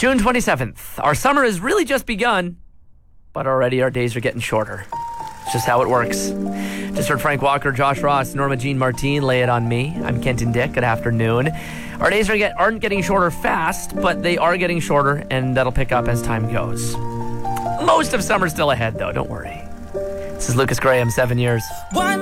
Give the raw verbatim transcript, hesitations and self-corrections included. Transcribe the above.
June twenty-seventh. Our summer has really just begun, but already our days are getting shorter. It's just how it works. Just heard Frank Walker, Josh Ross, Norma Jean Martin lay it on me. I'm Kenton Dick. Good afternoon. Our days are get, aren't getting shorter fast, but they are getting shorter, and that'll pick up as time goes. Most of summer's still ahead, though. Don't worry. This is Lucas Graham, seven years. One